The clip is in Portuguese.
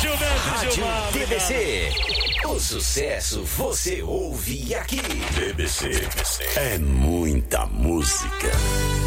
Rádio TBC. O sucesso você ouve aqui. TBC é muita música.